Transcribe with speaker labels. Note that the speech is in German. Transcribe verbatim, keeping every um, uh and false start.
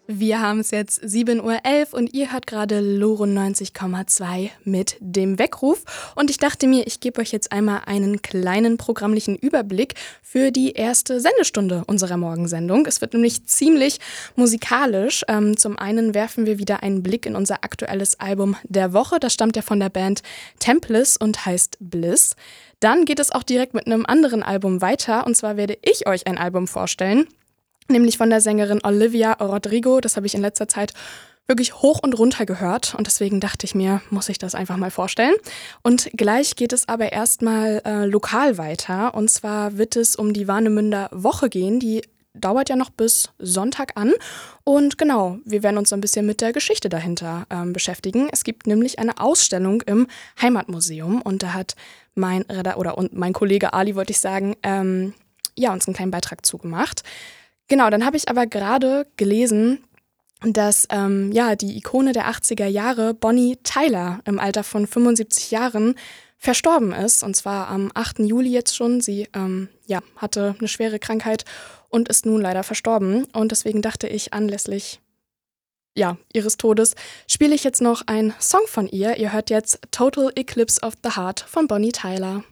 Speaker 1: Wir haben es jetzt sieben Uhr elf und ihr hört gerade Loro neunzig Komma zwei mit dem Weckruf. Und ich dachte mir, ich gebe euch jetzt einmal einen kleinen programmlichen Überblick für die erste Sendestunde unserer Morgensendung. Es wird nämlich ziemlich musikalisch. Ähm, zum einen werfen wir wieder einen Blick in unser aktuelles Album der Woche. Das stammt ja von der Band Templis und heißt Bliss. Dann geht es auch direkt mit einem anderen Album weiter. Und zwar werde ich euch ein Album vorstellen, nämlich von der Sängerin Olivia Rodrigo. Das habe ich in letzter Zeit wirklich hoch und runter gehört und deswegen dachte ich mir, muss ich das einfach mal vorstellen. Und gleich geht es aber erstmal äh, lokal weiter, und zwar wird es um die Warnemünder Woche gehen, die dauert ja noch bis Sonntag an und genau, wir werden uns so ein bisschen mit der Geschichte dahinter ähm, beschäftigen. Es gibt nämlich eine Ausstellung im Heimatmuseum und da hat mein Reda- oder und mein Kollege Ali, wollte ich sagen, ähm, ja, uns einen kleinen Beitrag zugemacht. Genau, dann habe ich aber gerade gelesen, dass ähm, ja, die Ikone der achtziger Jahre, Bonnie Tyler, im Alter von fünfundsiebzig Jahren verstorben ist. Und zwar am achten Juli jetzt schon. Sie ähm, ja, hatte eine schwere Krankheit und ist nun leider verstorben. Und deswegen dachte ich, anlässlich ja, ihres Todes spiele ich jetzt noch einen Song von ihr. Ihr hört jetzt Total Eclipse of the Heart von Bonnie Tyler.